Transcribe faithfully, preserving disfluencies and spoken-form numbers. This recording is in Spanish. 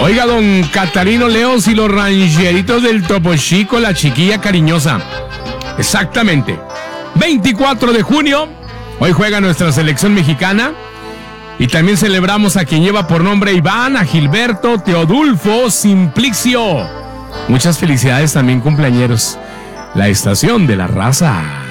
Oiga, don Catarino Leos y los rancheritos del Topo Chico, la chiquilla cariñosa. Exactamente. veinticuatro de junio, hoy juega nuestra selección mexicana. Y también celebramos a quien lleva por nombre Iván, a Gilberto, Teodulfo, Simplicio. Muchas felicidades también, cumpleañeros. La estación de la raza.